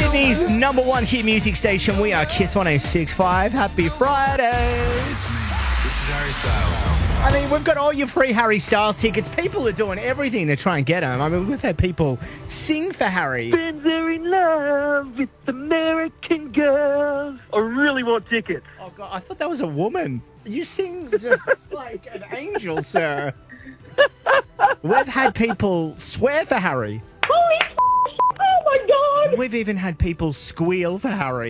Sydney's number one hit music station. We are Kiss 106.5. Happy Friday. This is Harry Styles. I mean, we've got all your free Harry Styles tickets. People are doing everything to try and get them. I mean, we've had people sing for Harry. Friends are in love with American girls. I really want tickets. Oh, God, I thought that was a woman. You sing like an angel, sir. We've had people swear for Harry. Holy oh my God! We've even had people squeal for Harry.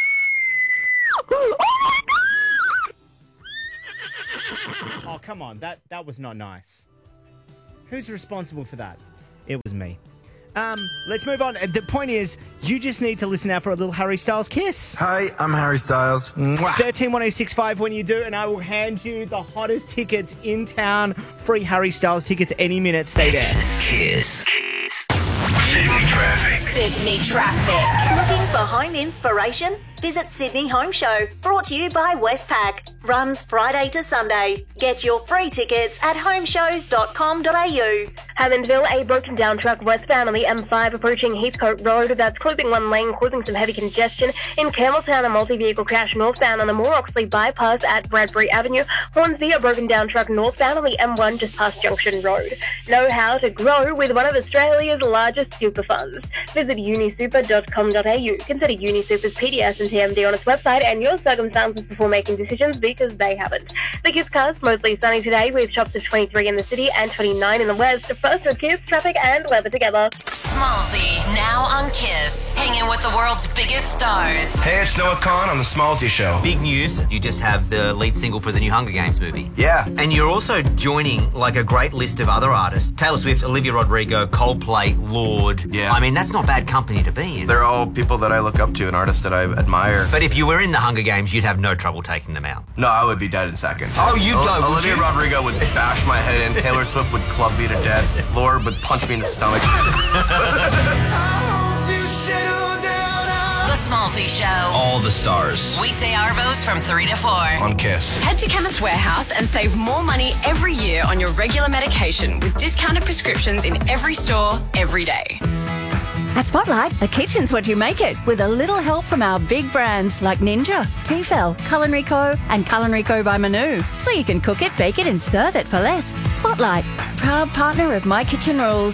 Oh, come on. That was not nice. Who's responsible for that? It was me. Let's move on. The point is, you just need to listen out for a little Harry Styles kiss. Hi, I'm Harry Styles. 131065 when you do, and I will hand you the hottest tickets in town. Free Harry Styles tickets any minute. Stay there. Kiss. Sydney traffic. Sydney traffic. Looking for home inspiration? Visit Sydney Home Show, brought to you by Westpac. Runs Friday to Sunday. Get your free tickets at homeshows.com.au. Hammondville, a broken down truck westbound on the M5 approaching Heathcote Road. That's clipping one lane, causing some heavy congestion. In Campbelltown, a multi-vehicle crash northbound on the Moore Oxley bypass at Bradbury Avenue. Hornsby, a broken down truck northbound on the M1 just past Junction Road. Know how to grow with one of Australia's largest super funds. Visit unisuper.com.au. Consider Unisuper's PDS and TMD on its website and your circumstances before making decisions, because they haven't. The Kiss Cast, mostly sunny today with shops of 23 in the city and 29 in the west. First with Kiss, traffic and weather together. Smallsy, now on Kiss. Hanging with the world's biggest stars. Hey, it's Noah Khan on The Smallsy Show. Big news, you just have the lead single for the new Hunger Games movie. Yeah. And you're also joining like a great list of other artists. Taylor Swift, Olivia Rodrigo, Coldplay, Lorde. Yeah. I mean, that's not bad company to be in. They're all people that I look up to and artists that I admire. But if you were in the Hunger Games, you'd have no trouble taking them out. No, I would be dead in seconds. Oh, you don't, would Olivia you? Rodrigo would bash my head in. Taylor Swift would club me to death. Lorde would punch me in the stomach. The Smallsy Show. All the stars. Weekday Arvos from 3 to 4. On Kiss. Head to Chemist Warehouse and save more money every year on your regular medication with discounted prescriptions in every store, every day. At Spotlight, the kitchen's what you make it, with a little help from our big brands like Ninja, Tefal, Culinary Co. and Culinary Co. by Manu. So you can cook it, bake it and serve it for less. Spotlight, proud partner of My Kitchen Rules.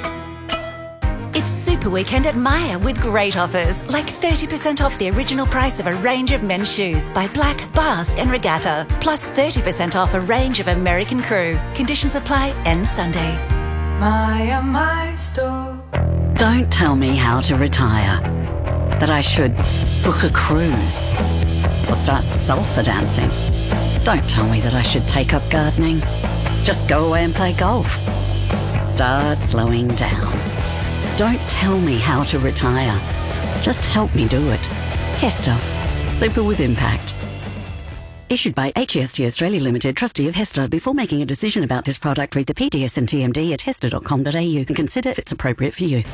It's Super Weekend at Myer with great offers, like 30% off the original price of a range of men's shoes by Black, Basque and Regatta, plus 30% off a range of American Crew. Conditions apply, ends Sunday. Myer, my store. Don't tell me how to retire. That I should book a cruise or start salsa dancing. Don't tell me that I should take up gardening. Just go away and play golf. Start slowing down. Don't tell me how to retire. Just help me do it. Hester. Super with impact. Issued by HEST Australia Limited, trustee of Hester. Before making a decision about this product, read the PDS and TMD at hester.com.au and consider if it's appropriate for you.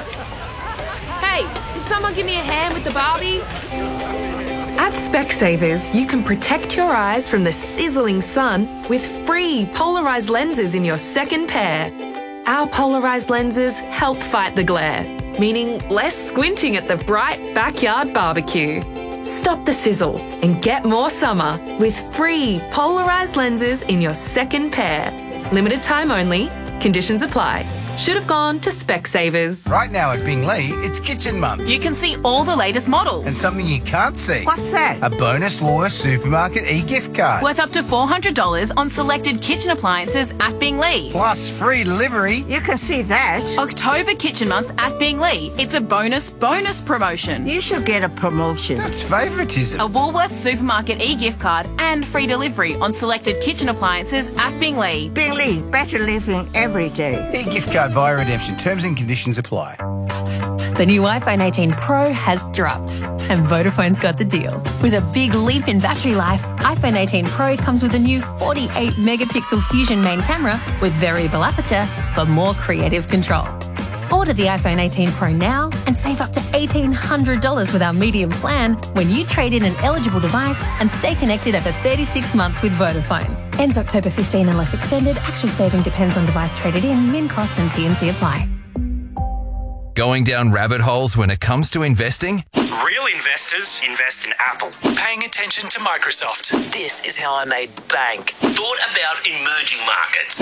Hey, can someone give me a hand with the Barbie? At Specsavers, you can protect your eyes from the sizzling sun with free polarized lenses in your second pair. Our polarized lenses help fight the glare, meaning less squinting at the bright backyard barbecue. Stop the sizzle and get more summer with free polarized lenses in your second pair. Limited time only. Conditions apply. Should have gone to Specsavers. Right now at Bingley, it's Kitchen Month. You can see all the latest models. And something you can't see. What's that? A bonus Woolworths Supermarket e-gift card. Worth up to $400 on selected kitchen appliances at Bingley. Plus free delivery. You can see that. October Kitchen Month at Bingley. It's a bonus promotion. You should get a promotion. That's favouritism. A Woolworths Supermarket e-gift card and free delivery on selected kitchen appliances at Bingley. Bingley, better living every day. E-gift card via redemption. Terms and conditions apply. The new iPhone 18 Pro has dropped, and Vodafone's got the deal. With a big leap in battery life, iPhone 18 Pro comes with a new 48-megapixel Fusion main camera with variable aperture for more creative control. Order the iPhone 18 Pro now and save up to $1,800 with our medium plan when you trade in an eligible device and stay connected over 36 months with Vodafone. Ends October 15 unless extended. Actual saving depends on device traded in, min cost and TNC apply. Going down rabbit holes when it comes to investing? Real investors invest in Apple. Paying attention to Microsoft. This is how I made bank. Thought about emerging markets.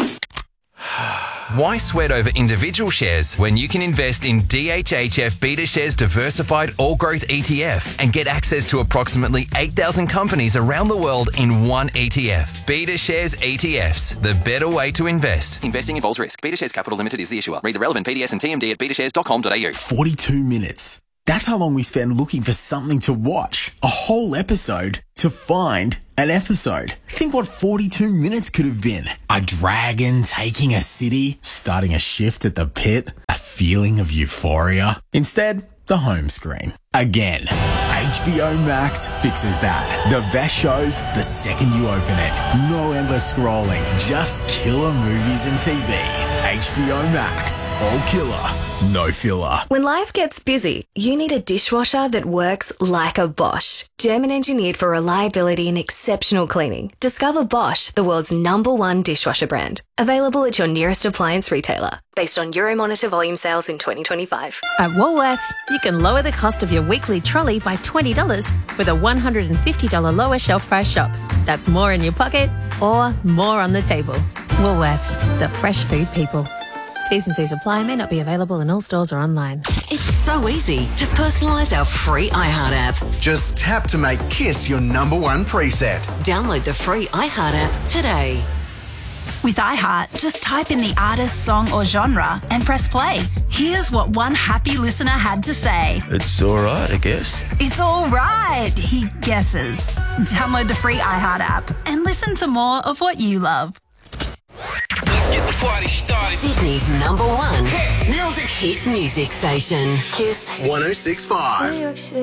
Why sweat over individual shares when you can invest in DHHF BetaShares Diversified All Growth ETF and get access to approximately 8,000 companies around the world in one ETF? BetaShares ETFs, the better way to invest. Investing involves risk. BetaShares Capital Limited is the issuer. Read the relevant PDS and TMD at betashares.com.au. 42 minutes. That's how long we spend looking for something to watch. A whole episode to find an episode. Think what 42 minutes could have been. A dragon taking a city, starting a shift at the pit, a feeling of euphoria. Instead, the home screen. Again, HBO Max fixes that. The best shows the second you open it. No endless scrolling, just killer movies and TV. HBO Max. All killer, no filler. When life gets busy, you need a dishwasher that works like a Bosch. German engineered for reliability and exceptional cleaning. Discover Bosch, the world's #1 dishwasher brand. Available at your nearest appliance retailer. Based on Euromonitor volume sales in 2025. At Woolworths, you can lower the cost of your weekly trolley by $20 with a $150 lower shelf price shop. That's more in your pocket or more on the table. Woolworths, the fresh food people. T's and C's apply, may not be available in all stores or online. It's so easy to personalise our free iHeart app. Just tap to make Kiss your #1 preset. Download the free iHeart app today. With iHeart, just type in the artist, song or genre and press play. Here's what one happy listener had to say. It's alright, I guess. It's alright, he guesses. Download the free iHeart app and listen to more of what you love. Let's get the party started. Sydney's #1 hit music station. Kiss 106.5.